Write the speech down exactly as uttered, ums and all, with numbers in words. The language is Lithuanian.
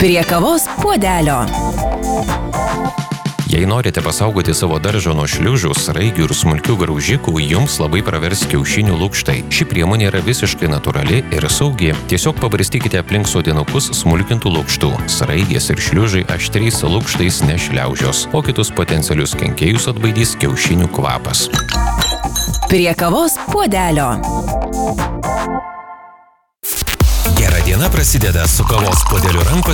Prie kavos puodelio. Jei norite pasaugoti savo daržą nuo šliužų, sraigių ir smulkių graužikų, jums labai pravers kiaušinių lukštai. Ši priemonė yra visiškai natūrali ir saugi. Tiesiog pabarstykite aplink sodinukus smulkintų lukštų. Sraigės ir šliužai aštriais lukštais nešliaužios, o kitus potencialius kenkėjus atbaidys kiaušinių kvapas. Prie kavos puodelio. Gera diena prasideda su kavos puodeliu rankose.